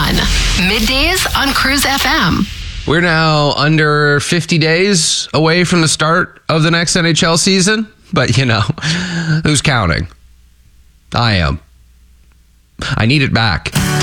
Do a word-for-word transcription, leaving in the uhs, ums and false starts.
one. Middays on Cruise F M. We're now under fifty days away from the start of the next N H L season. But, you know, who's counting? I am. I need it back.